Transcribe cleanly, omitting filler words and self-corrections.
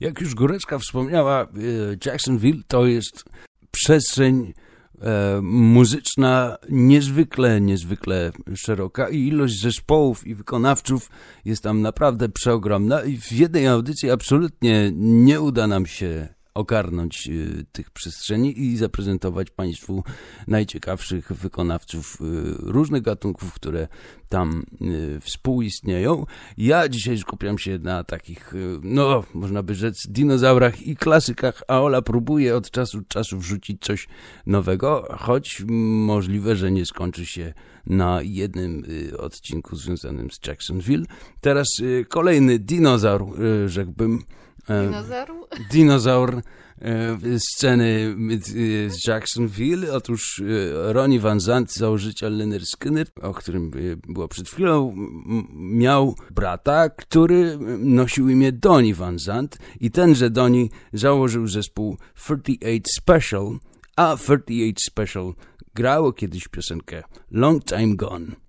Jak już Góreczka wspomniała, Jacksonville to jest przestrzeń muzyczna niezwykle szeroka i ilość zespołów i wykonawców jest tam naprawdę przeogromna i w jednej audycji absolutnie nie uda nam się ogarnąć tych przestrzeni i zaprezentować Państwu najciekawszych wykonawców różnych gatunków, które tam współistnieją. Ja dzisiaj skupiam się na takich, można by rzec, dinozaurach i klasykach, a Ola próbuje od czasu do czasu wrzucić coś nowego, choć możliwe, że nie skończy się na jednym odcinku związanym z Jacksonville. Teraz kolejny dinozaur, rzekłbym, Dinozaur sceny z Jacksonville. Otóż Ronnie Van Zant, założyciel Lynyrd Skynyrd, o którym było przed chwilą, miał brata, który nosił imię Donnie Van Zant i tenże Donnie założył zespół 38 Special, a 38 Special grało kiedyś piosenkę Long Time Gone.